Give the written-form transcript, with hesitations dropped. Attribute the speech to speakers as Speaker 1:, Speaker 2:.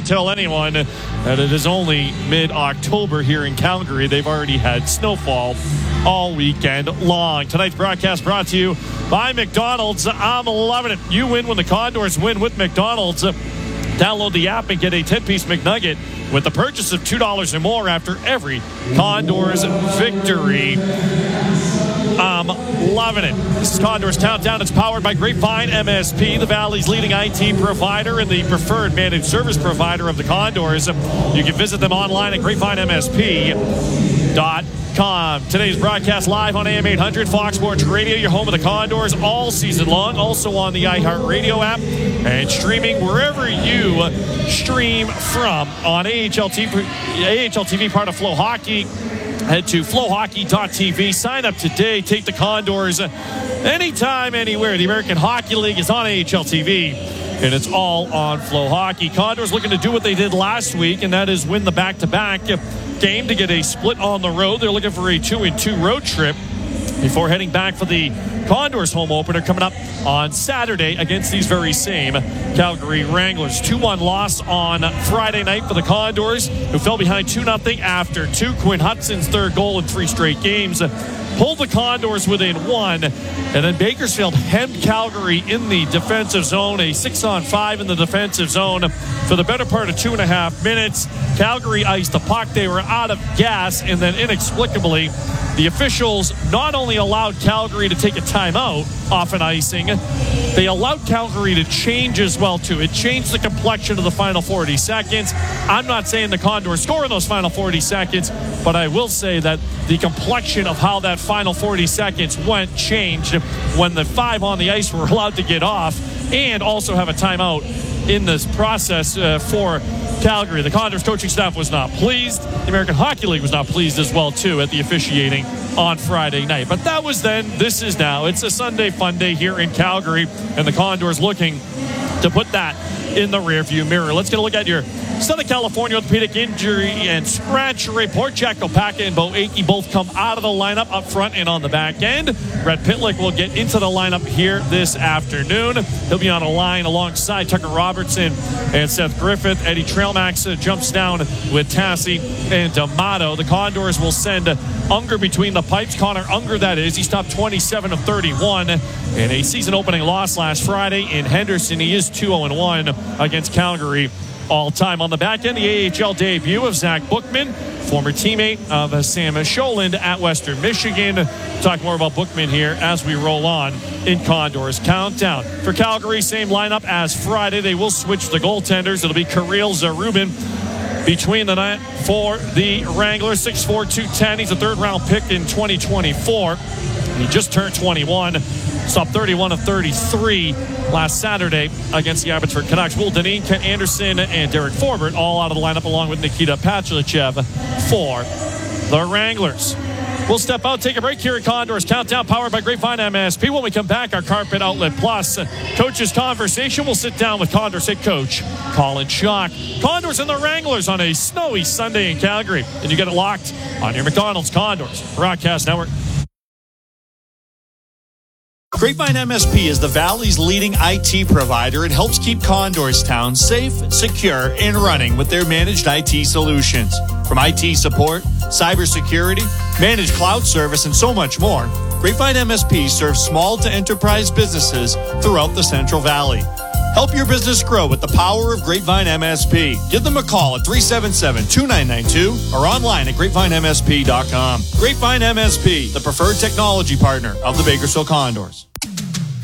Speaker 1: tell anyone that it is only mid-October here in Calgary. They've already had snowfall all weekend long. Tonight's broadcast brought to you by McDonald's. I'm loving it. You win when the Condors win with McDonald's. Download the app and get a 10-piece McNugget with the purchase of $2 or more after every Condors victory. I'm loving it. This is Condors Countdown. It's powered by Grapevine MSP, the Valley's leading IT provider and the preferred managed service provider of the Condors. You can visit them online at grapevinemsp.com. Today's broadcast live on AM 800, Fox Sports Radio, your home of the Condors all season long. Also on the iHeartRadio app and streaming wherever you stream from on AHL TV, part of Flow Hockey. Head to flowhockey.tv. Sign up today. Take the Condors anytime, anywhere. The American Hockey League is on AHL TV, and it's all on Flow Hockey. Condors looking to do what they did last week, and that is win the back-to-back game to get a split on the road. They're looking for a 2-2 road trip before heading back for the Condors home opener coming up on Saturday against these very same Calgary Wranglers. 2-1 loss on Friday night for the Condors, who fell behind 2-0 after two. Quinn Hudson's third goal in 3 straight games pulled the Condors within 1, and then Bakersfield hemmed Calgary in the defensive zone, a 6-on-5 in the defensive zone for the better part of 2.5 minutes. Calgary iced the puck. They were out of gas, and then inexplicably the officials not only allowed Calgary to take a timeout off an icing, they allowed Calgary to change as well, too. It changed the complexion of the final 40 seconds. I'm not saying the Condors score in those final 40 seconds, but I will say that the complexion of how that final 40 seconds went changed when the 5 on the ice were allowed to get off and also have a timeout in this process for Calgary. The Condors coaching staff was not pleased. The American Hockey League was not pleased as well, too, at the officiating on Friday night. But that was then. This is now. It's a Sunday fun day here in Calgary, and the Condors looking to put that in the rearview mirror. Let's get a look at your Southern California orthopedic injury and scratch report. Jack Opaka and Bo Akey both come out of the lineup up front and on the back end. Brett Pitlick will get into the lineup here this afternoon. He'll be on a line alongside Tucker Robertson and Seth Griffith. Eddie Trailmax jumps down with Tassi and D'Amato. The Condors will send Unger between the pipes. Connor Unger, that is. He stopped 27 of 31 in a season-opening loss last Friday in Henderson. He is 2-0-1 against Calgary all-time. On the back end, the AHL debut of Zach Bookman, former teammate of Sam Scholand at Western Michigan. Talk more about Bookman here as we roll on in Condors Countdown. For Calgary, same lineup as Friday. They will switch the goaltenders. It'll be Kirill Zarubin between the net for the Wranglers. 6'4", 210. He's a third-round pick in 2024. He just turned 21. Stopped 31 of 33 last Saturday against the Abbotsford Canucks. Will Dineen, Kent Anderson, and Derek Forbert all out of the lineup along with Nikita Pachlichev for the Wranglers. We'll step out, take a break here at Condors Countdown, powered by Grapevine MSP. When we come back, our Carpet Outlet Plus Coach's Conversation. We'll sit down with Condors head coach Colin Schock. Condors and the Wranglers on a snowy Sunday in Calgary. And you get it locked on your McDonald's Condors Broadcast Network. Grapevine MSP is the Valley's leading IT provider and helps keep Condors Town safe, secure, and running with their managed IT solutions. From IT support, cybersecurity, managed cloud service, and so much more, Grapevine MSP serves small to enterprise businesses throughout the Central Valley. Help your business grow with the power of Grapevine MSP. Give them a call at 377-2992 or online at grapevinemsp.com. Grapevine MSP, the preferred technology partner of the Bakersfield Condors.